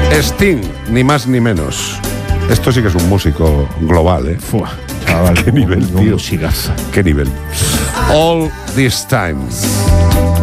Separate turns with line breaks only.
Sting, ni más ni menos. Esto sí que es un músico global, ¿eh?
Fua, chaval,
Qué nivel, tío.
musicaza.
Qué nivel. All This Time.